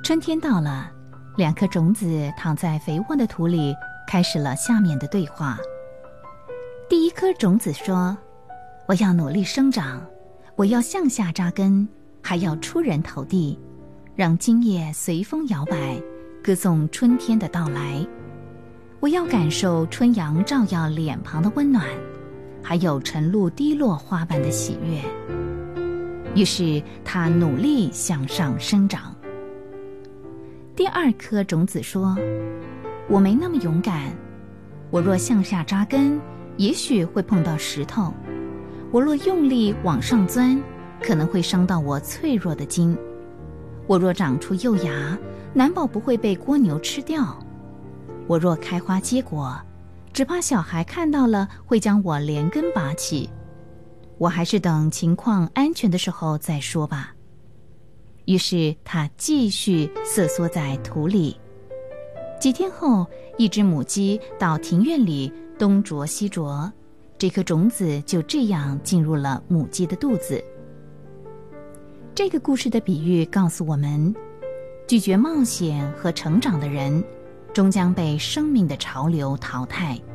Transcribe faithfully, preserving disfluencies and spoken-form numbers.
春天到了，两颗种子躺在肥沃的土里，开始了下面的对话。第一颗种子说：我要努力生长，我要向下扎根，还要出人头地，让茎叶随风摇摆，歌颂春天的到来。我要感受春阳照耀脸庞的温暖，还有晨露滴落花瓣的喜悦。于是他努力向上生长。第二颗种子说：我没那么勇敢，我若向下扎根，也许会碰到石头，我若用力往上钻，可能会伤到我脆弱的筋，我若长出幼芽，难保不会被蜗牛吃掉，我若开花结果，只怕小孩看到了会将我连根拔起，我还是等情况安全的时候再说吧。于是他继续瑟缩在土里。几天后，一只母鸡到庭院里东啄西啄，这颗种子就这样进入了母鸡的肚子。这个故事的比喻告诉我们，拒绝冒险和成长的人，终将被生命的潮流淘汰。